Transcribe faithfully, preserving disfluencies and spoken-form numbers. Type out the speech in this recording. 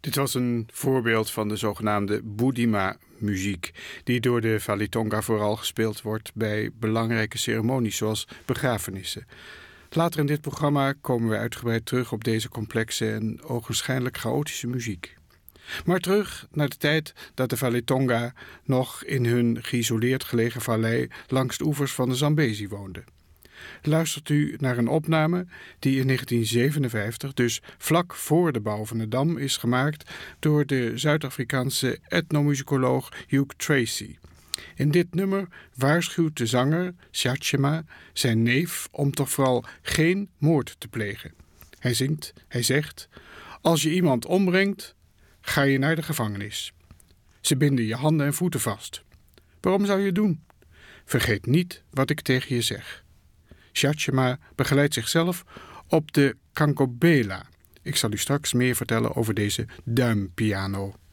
Dit was een voorbeeld van de zogenaamde Budima-muziek, die door de Valitonga vooral gespeeld wordt bij belangrijke ceremonies zoals begrafenissen. Later in dit programma komen we uitgebreid terug op deze complexe en ogenschijnlijk chaotische muziek. Maar terug naar de tijd dat de Valitonga nog in hun geïsoleerd gelegen vallei langs de oevers van de Zambezi woonden. Luistert u naar een opname die in negentien zevenenvijftig, dus vlak voor de bouw van de dam, is gemaakt door de Zuid-Afrikaanse etnomusicoloog Hugh Tracy. In dit nummer waarschuwt de zanger, Sjatjema, zijn neef om toch vooral geen moord te plegen. Hij zingt, hij zegt: als je iemand ombrengt, ga je naar de gevangenis. Ze binden je handen en voeten vast. Waarom zou je het doen? Vergeet niet wat ik tegen je zeg. Sjatjema begeleidt zichzelf op de kankobela. Ik zal u straks meer vertellen over deze duimpiano.